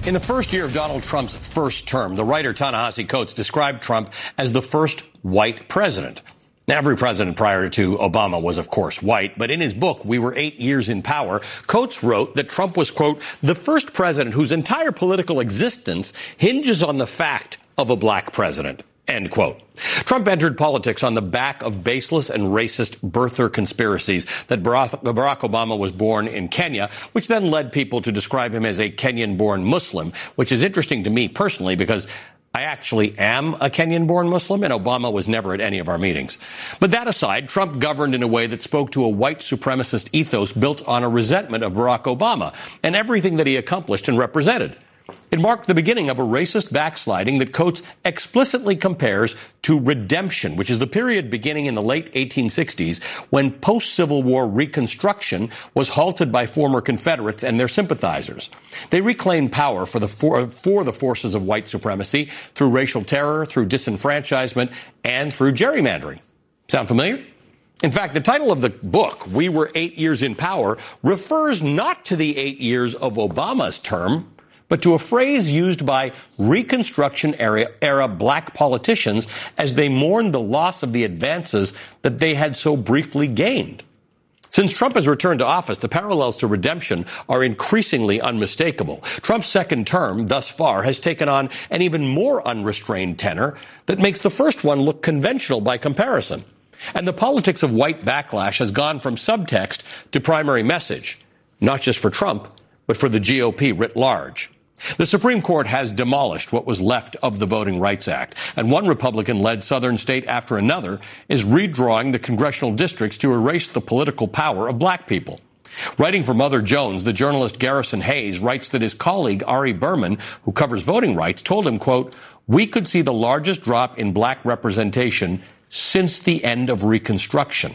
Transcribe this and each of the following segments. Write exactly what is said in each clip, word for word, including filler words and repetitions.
In the first year of Donald Trump's first term, the writer Ta-Nehisi Coates described Trump as the first white president. Now, every president prior to Obama was, of course, white, but in his book, We Were Eight Years in Power, Coates wrote that Trump was, quote, the first president whose entire political existence hinges on the fact of a black president, end quote. Trump entered politics on the back of baseless and racist birther conspiracies that Barack Obama was born in Kenya, which then led people to describe him as a Kenyan-born Muslim, which is interesting to me personally because I actually am a Kenyan-born Muslim, and Obama was never at any of our meetings. But that aside, Trump governed in a way that spoke to a white supremacist ethos built on a resentment of Barack Obama and everything that he accomplished and represented. It marked the beginning of a racist backsliding that Coates explicitly compares to redemption, which is the period beginning in the late eighteen sixties when post-Civil War Reconstruction was halted by former Confederates and their sympathizers. They reclaimed power for the, for, for the forces of white supremacy through racial terror, through disenfranchisement, and through gerrymandering. Sound familiar? In fact, the title of the book, We Were Eight Years in Power, refers not to the eight years of Obama's term, but to a phrase used by Reconstruction-era era black politicians as they mourned the loss of the advances that they had so briefly gained. Since Trump has returned to office, the parallels to redemption are increasingly unmistakable. Trump's second term, thus far, has taken on an even more unrestrained tenor that makes the first one look conventional by comparison. And the politics of white backlash has gone from subtext to primary message, not just for Trump, but for the G O P writ large. The Supreme Court has demolished what was left of the Voting Rights Act, and one Republican-led southern state after another is redrawing the congressional districts to erase the political power of black people. Writing for Mother Jones, the journalist Garrison Hayes writes that his colleague Ari Berman, who covers voting rights, told him, quote, we could see the largest drop in black representation since the end of Reconstruction.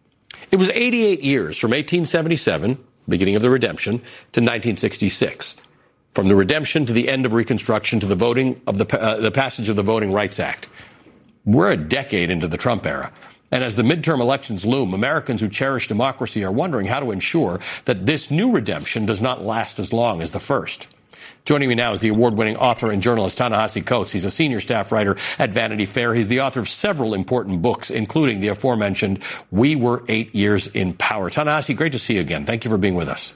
It was eighty-eight years from eighteen seventy-seven, beginning of the redemption, to nineteen sixty-six. From the redemption to the end of Reconstruction to the voting of the, uh, the passage of the Voting Rights Act. We're a decade into the Trump era. And as the midterm elections loom, Americans who cherish democracy are wondering how to ensure that this new redemption does not last as long as the first. Joining me now is the award-winning author and journalist Ta-Nehisi Coates. He's a senior staff writer at Vanity Fair. He's the author of several important books, including the aforementioned We Were Eight Years in Power. Ta-Nehisi, great to see you again. Thank you for being with us.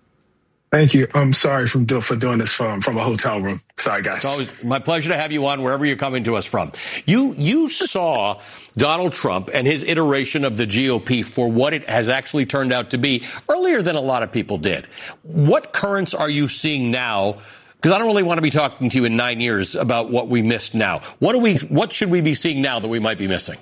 Thank you. I'm sorry for, do, for doing this from, from a hotel room. Sorry, guys. It's always my pleasure to have you on wherever you're coming to us from. You you saw Donald Trump and his iteration of the G O P for what it has actually turned out to be earlier than a lot of people did. What currents are you seeing now? Because I don't really want to be talking to you in nine years about what we missed now. What do we? What should we be seeing now that we might be missing?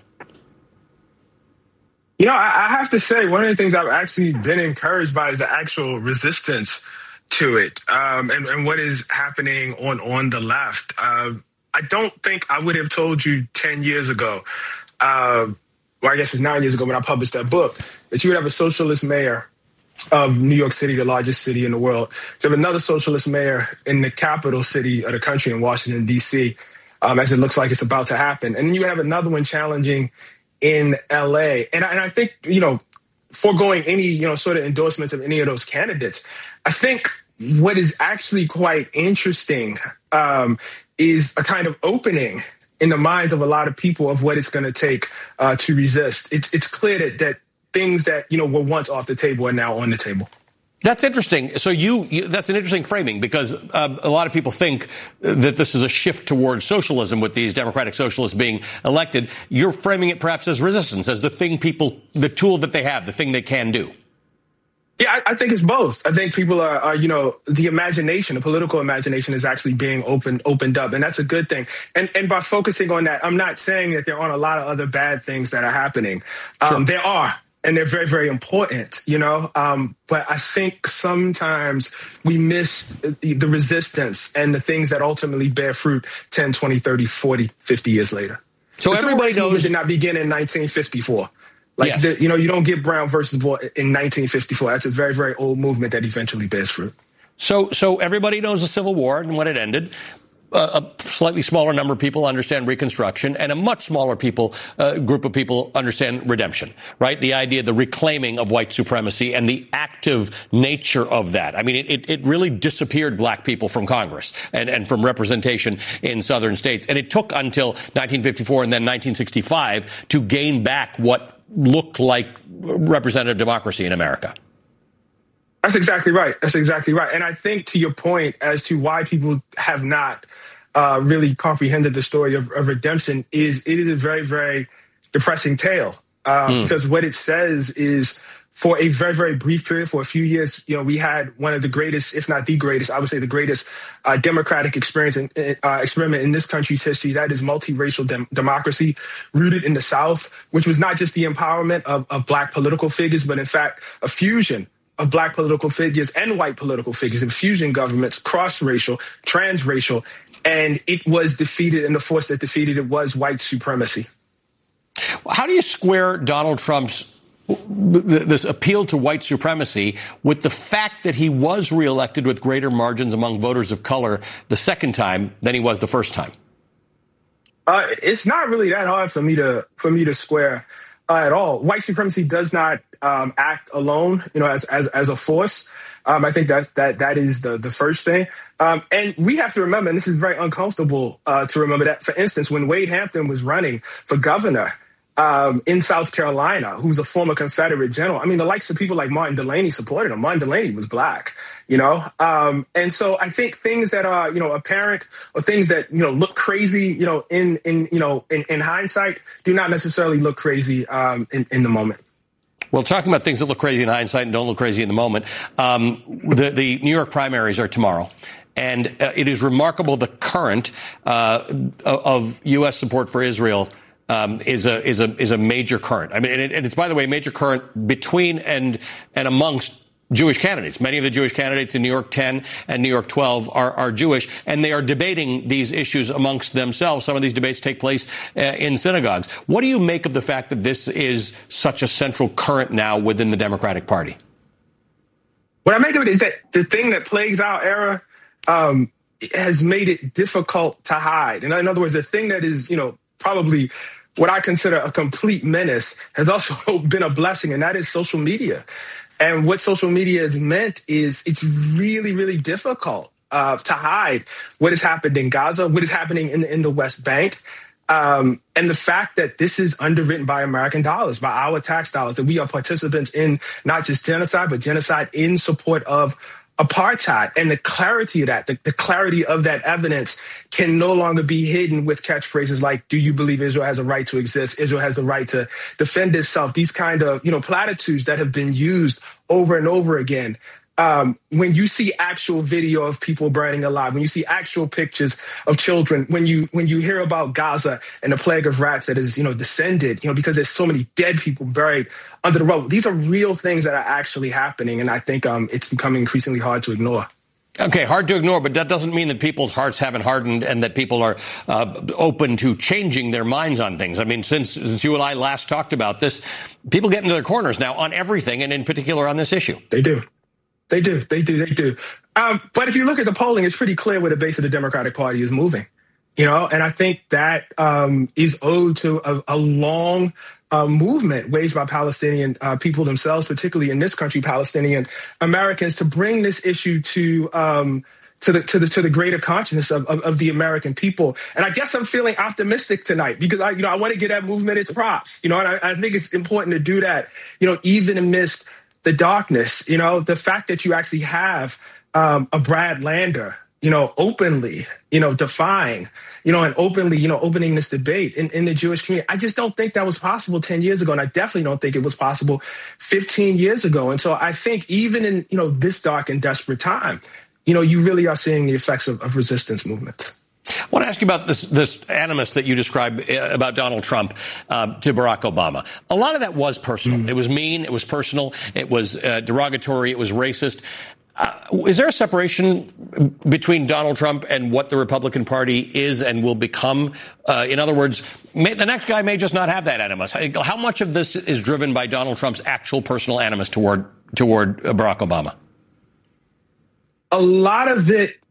You know, I, I have to say, one of the things I've actually been encouraged by is the actual resistance to it, um, and, and what is happening on, on the left. Uh, I don't think I would have told you ten years ago, uh, or I guess it's nine years ago when I published that book, that you would have a socialist mayor of New York City, the largest city in the world. You have another socialist mayor in the capital city of the country in Washington, D C, um, as it looks like it's about to happen. And then you have another one challenging in L A. And I, and I think, you know, foregoing any, you know, sort of endorsements of any of those candidates, I think what is actually quite interesting um, is a kind of opening in the minds of a lot of people of what it's going to take uh, to resist. It's it's clear that, that things that, you know, were once off the table are now on the table. That's interesting. So you, you that's an interesting framing because uh, a lot of people think that this is a shift towards socialism with these democratic socialists being elected. You're framing it perhaps as resistance, as the thing people, the tool that they have, the thing they can do. Yeah, I, I think it's both. I think people are, are, you know, the imagination, the political imagination is actually being opened opened up. And that's a good thing. And and by focusing on that, I'm not saying that there aren't a lot of other bad things that are happening. Um, sure. There are. And they're very, very important, you know, um, but I think sometimes we miss the resistance and the things that ultimately bear fruit ten, twenty, thirty, forty, fifty years later. So the everybody knows it did not begin in nineteen fifty-four. Like, yes. the, you know, you don't get Brown versus Board in nineteen fifty-four. That's a very, very old movement that eventually bears fruit. So, so everybody knows the Civil War and when it ended. a slightly smaller number of people understand Reconstruction, and a much smaller people uh, group of people understand redemption, right? The idea, the reclaiming of white supremacy and the active nature of that. I mean, it, it really disappeared black people from Congress and, and from representation in southern states. And it took until nineteen fifty-four and then nineteen sixty-five to gain back what looked like representative democracy in America. That's exactly right. That's exactly right. And I think to your point as to why people have not uh, really comprehended the story of, of redemption is it is a very, very depressing tale uh, mm. because what it says is for a very, very brief period, for a few years, you know, we had one of the greatest, if not the greatest, I would say the greatest uh, democratic experience in, uh, experiment in this country's history. That is multiracial dem- democracy rooted in the South, which was not just the empowerment of, of black political figures, but in fact, a fusion of black political figures and white political figures, infusion governments, cross-racial, transracial, and it was defeated, and the force that defeated it was white supremacy. How do you square Donald Trump's this appeal to white supremacy with the fact that he was reelected with greater margins among voters of color the second time than he was the first time? Uh, it's not really that hard for me to for me to square uh, at all. White supremacy does not um, act alone, you know, as as as a force. Um, I think that that that is the the first thing. Um, and we have to remember, and this is very uncomfortable uh, to remember, that, for instance, when Wade Hampton was running for governor um, in South Carolina, who's a former Confederate general, I mean, the likes of people like Martin Delaney supported him. Martin Delaney was black, you know. Um, and so I think things that are, you know, apparent or things that, you know, look crazy, you know, in in you know in, in hindsight, do not necessarily look crazy um, in, in the moment. Well, talking about things that look crazy in hindsight and don't look crazy in the moment, um, the, the New York primaries are tomorrow. And uh, it is remarkable the current uh, of U S support for Israel um, is a is a is a major current. I mean, and, it, and it's, by the way, a major current between and and amongst Jewish candidates. Many of the Jewish candidates in New York ten and New York twelve are, are Jewish, and they are debating these issues amongst themselves. Some of these debates take place uh, in synagogues. What do you make of the fact that this is such a central current now within the Democratic Party? What I make of it is that the thing that plagues our era um, has made it difficult to hide. And in other words, the thing that is, you know, probably what I consider a complete menace has also been a blessing, and that is social media. And what social media has meant is it's really, really difficult uh, to hide what has happened in Gaza, what is happening in, in the West Bank, um, and the fact that this is underwritten by American dollars, by our tax dollars, that we are participants in not just genocide, but genocide in support of apartheid. And the clarity of that, the, the clarity of that evidence can no longer be hidden with catchphrases like, do you believe Israel has a right to exist? Israel has the right to defend itself. These kind of, you know, platitudes that have been used over and over again. Um, when you see actual video of people burning alive, when you see actual pictures of children, when you when you hear about Gaza and the plague of rats that is, you know, descended, you know, because there's so many dead people buried under the rubble. These are real things that are actually happening, and I think um, it's becoming increasingly hard to ignore. Okay, hard to ignore, but that doesn't mean that people's hearts haven't hardened and that people are uh, open to changing their minds on things. I mean, since, since you and I last talked about this, people get into their corners now on everything, and in particular on this issue. They do. They do. They do. They do. Um, but if you look at the polling, it's pretty clear where the base of the Democratic Party is moving, you know, and I think that um, is owed to a, a long uh, movement waged by Palestinian uh, people themselves, particularly in this country, Palestinian Americans, to bring this issue to um, to the to the to the greater consciousness of, of, of the American people. And I guess I'm feeling optimistic tonight because I, you know, I want to give that movement its props, you know, and I, I think it's important to do that, you know, even amidst the darkness. You know, the fact that you actually have um, a Brad Lander, you know, openly, you know, defying, you know, and openly, you know, opening this debate in, in the Jewish community. I just don't think that was possible ten years ago. And I definitely don't think it was possible fifteen years ago. And so I think even in, you know, this dark and desperate time, you know, you really are seeing the effects of, of resistance movements. I want to ask you about this, this animus that you described about Donald Trump uh, to Barack Obama. A lot of that was personal. Mm. It was mean. It was personal. It was uh, derogatory. It was racist. Uh, is there a separation between Donald Trump and what the Republican Party is and will become? Uh, in other words, may, the next guy may just not have that animus. How much of this is driven by Donald Trump's actual personal animus toward toward Barack Obama? A lot of it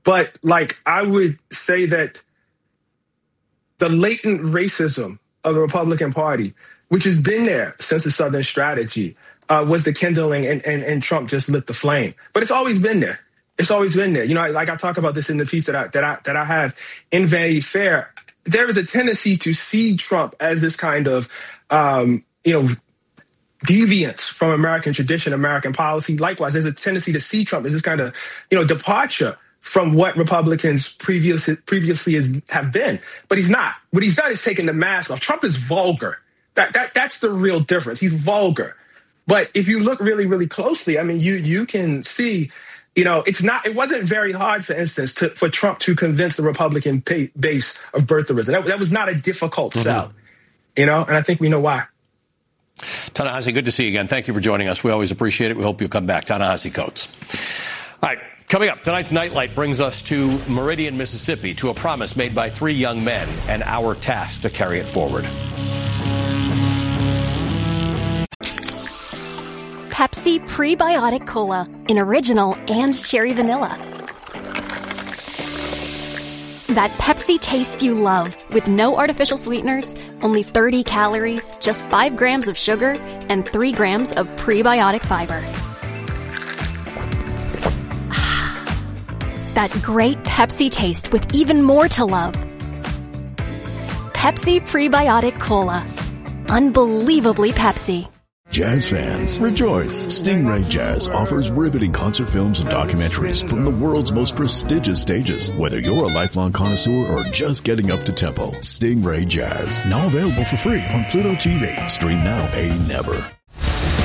But like, I would say that the latent racism of the Republican Party, which has been there since the Southern strategy, uh, was the kindling, and, and, and Trump just lit the flame. But it's always been there. It's always been there. You know, like I talk about this in the piece that I that I that I have in Vanity Fair. There is a tendency to see Trump as this kind of, um, you know, deviance from American tradition, American policy. Likewise, there's a tendency to see Trump as this kind of, you know, departure from what Republicans previously previously has, have been. But he's not. What he's done is taken the mask off. Trump is vulgar. That that that's the real difference. He's vulgar. But if you look really, really closely, I mean, you you can see, you know, it's not. It wasn't very hard, for instance, to, for Trump to convince the Republican pay, base of birtherism. That, that was not a difficult mm-hmm. sell, you know, and I think we know why. Ta-Nehisi, good to see you again. Thank you for joining us. We always appreciate it. We hope you'll come back. Ta-Nehisi Coates. All right. Coming up, tonight's Nightlight brings us to Meridian, Mississippi, to a promise made by three young men and our task to carry it forward. Pepsi Prebiotic Cola in original and cherry vanilla. That Pepsi taste you love, with no artificial sweeteners, only thirty calories, just five grams of sugar, and three grams of prebiotic fiber. That great Pepsi taste with even more to love. Pepsi Prebiotic Cola. Unbelievably Pepsi. Jazz fans, rejoice! Stingray Jazz offers riveting concert films and documentaries from the world's most prestigious stages. Whether you're a lifelong connoisseur or just getting up to tempo, Stingray Jazz, now available for free on Pluto T V. Stream now, pay never.